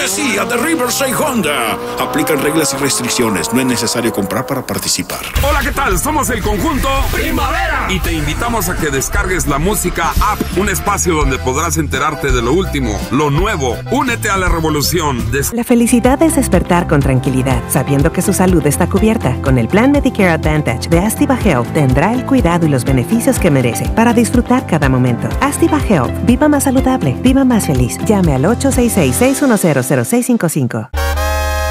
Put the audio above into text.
cortesía de Riverside Honda. Aplican reglas y restricciones. No es necesario comprar para participar. Hola, ¿qué tal? Somos el conjunto Primavera y te invitamos a que descargues la música app, un espacio donde podrás enterarte de lo último, lo nuevo. Únete a la revolución. La felicidad es despertar con tranquilidad, sabiendo que su salud está cubierta. Con el plan Medicare Advantage de Astiva Health tendrá el cuidado y los beneficios que merece para disfrutar cada momento. Astiva Health. Viva más saludable. Viva más feliz. Llame al 866-610-0655.